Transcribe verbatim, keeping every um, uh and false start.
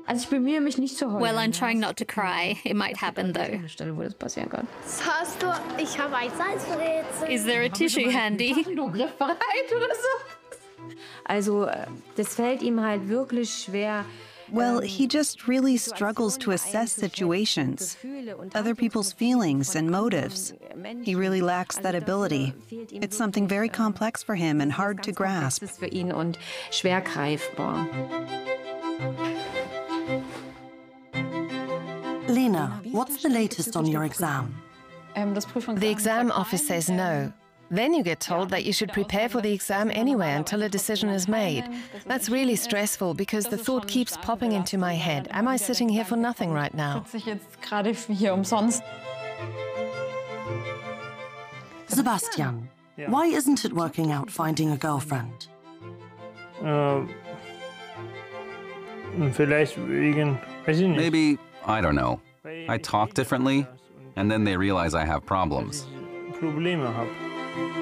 Also ich bemühe mich nicht zu heulen. Well, I'm trying not to cry. It might happen, though. Eine Stelle, wo das passieren kann. Hast du, ich habe ein Salzrätsel. Is there a tissue handy? Griffbereit oder so? Also, äh, das fällt ihm halt wirklich schwer. Well, he just really struggles to assess situations, other people's feelings and motives. He really lacks that ability. It's something very complex for him and hard to grasp. Das ist für ihn und schwer greifbar. Lena, what's the latest on your exam? The exam office says no. Then you get told that you should prepare for the exam anyway until a decision is made. That's really stressful because the thought keeps popping into my head. Am I sitting here for nothing right now? Sebastian, why isn't it working out finding a girlfriend? Uh, vielleicht wegen, weiß ich nicht. Maybe, I don't know. I talk differently, and then they realize I have problems. Probleme habe.